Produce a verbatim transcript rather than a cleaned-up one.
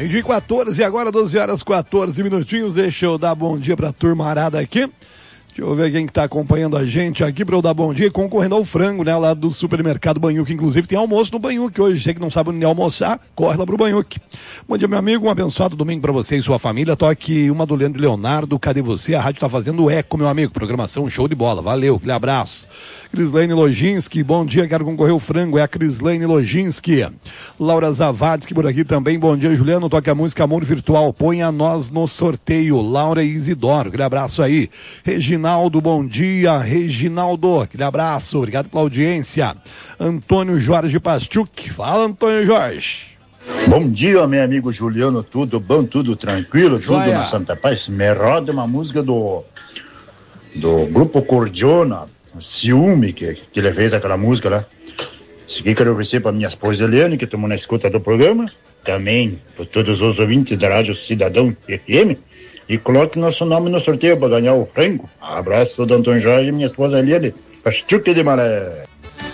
Meio-dia e quatorze, agora doze horas quatorze minutinhos. Deixa eu dar bom dia pra turma arada aqui. Deixa eu ver quem que tá acompanhando a gente aqui para eu dar bom dia, concorrendo ao frango, né, lá do supermercado Banhuque, inclusive tem almoço no Banhuque hoje, você que não sabe onde almoçar, corre lá pro Banhuque. Bom dia, meu amigo, um abençoado domingo para você e sua família, toque uma do Leandro e Leonardo, cadê você? A rádio tá fazendo eco, meu amigo, programação show de bola, valeu, aquele abraço. Crislane Lojinski, bom dia, quero concorrer ao frango, é a Crislane Lojinski. Laura Zavadski por aqui também, bom dia, Juliano, toque a música Amor Virtual, põe a nós no sorteio, Laura e Isidoro, aquele abraço aí. Regina Reginaldo, bom dia, Reginaldo, aquele abraço, obrigado pela audiência. Antônio Jorge Pastuc, fala Antônio Jorge. Bom dia, meu amigo Juliano, tudo bom, tudo tranquilo, tudo Joia. na Santa Paz. Me roda uma música do do Grupo Cordiona, Ciúme, que, que ele fez aquela música lá. Isso aqui quero oferecer para minha esposa Eliane, que estamos na escuta do programa, também para todos os ouvintes da Rádio Cidadão F M. E coloque nosso nome no sorteio para ganhar o frango. Abraço do Antônio Jorge e minha esposa Eliane, Pastuque de Maré.